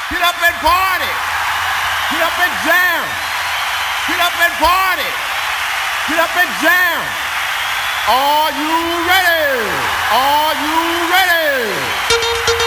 Get up and party. Get up and jam. Get up and party. Get up and jam. Are you ready?